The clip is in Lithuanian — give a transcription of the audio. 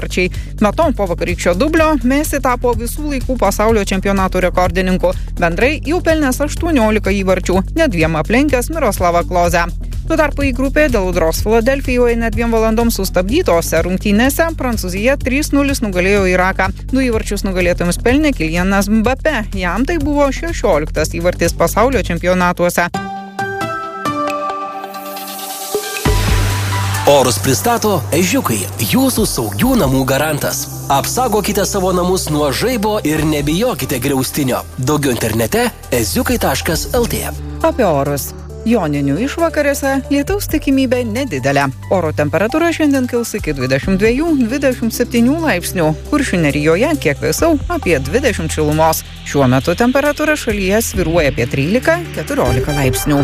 sparčiai. Metom po vakarykščio dublio Messi tapo visų laikų pasaulio čempionatų rekordininku. Bendrai jau pelnęs 18 įvarčių, net 2 aplenkęs Miroslavą Klozę. Tuo tarpu į grupę dėl audros Filadelfijoje net 2 valandoms sustabdytose rungtynėse Prancūzija 3-0 nugalėjo Iraką. 2 įvarčius nugalėtojams pelnė Kylianas Mbappé. Jam tai buvo 16 įvartis pasaulio čempionatuose. Orus pristato Ežiukai, jūsų saugių namų garantas. Apsaugokite savo namus nuo žaibo ir nebijokite griaustinio. Daugiau internete eziukai.lt. Apie orus. Joninių išvakarėse lietaus tikimybė nedidelė. Oro temperatūra šiandien kils iki 22-27 laipsnių. Kuršių nerijoje kiek vėsiau apie 20 šilumos. Šiuo metu temperatūra šalyje svyruoja apie 13-14 laipsnių.